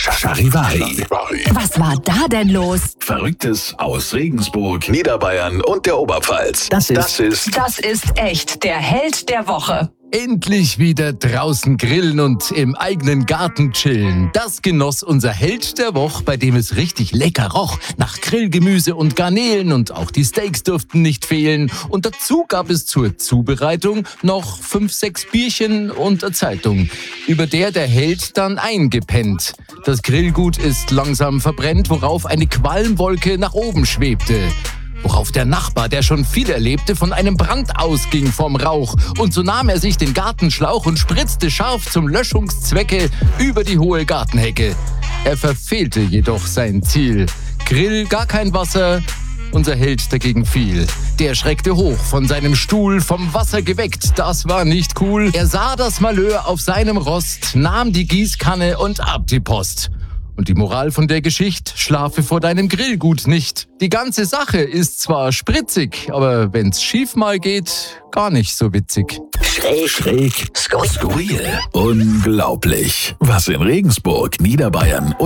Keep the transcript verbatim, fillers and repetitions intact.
Charivari. Was war da denn los? Verrücktes aus Regensburg, Niederbayern und der Oberpfalz. Das ist, das ist, Das ist echt der Held der Woche. Endlich wieder draußen grillen und im eigenen Garten chillen. Das genoss unser Held der Woche, bei dem es richtig lecker roch. Nach Grillgemüse und Garnelen und auch die Steaks durften nicht fehlen. Und dazu gab es zur Zubereitung noch fünf, sechs Bierchen und eine Zeitung, über der der Held dann eingepennt. Das Grillgut ist langsam verbrennt, worauf eine Qualmwolke nach oben schwebte. Worauf der Nachbar, der schon viel erlebte, von einem Brand ausging vom Rauch. Und so nahm er sich den Gartenschlauch und spritzte scharf zum Löschungszwecke über die hohe Gartenhecke. Er verfehlte jedoch sein Ziel. Grill, gar kein Wasser, unser Held dagegen fiel. Der schreckte hoch von seinem Stuhl, vom Wasser geweckt, das war nicht cool. Er sah das Malheur auf seinem Rost, nahm die Gießkanne und ab die Post. Und die Moral von der Geschichte: Schlafe vor deinem Grillgut nicht. Die ganze Sache ist zwar spritzig, aber wenn's schief mal geht, gar nicht so witzig. Schräg, schräg, skurril, unglaublich. Was in Regensburg, Niederbayern und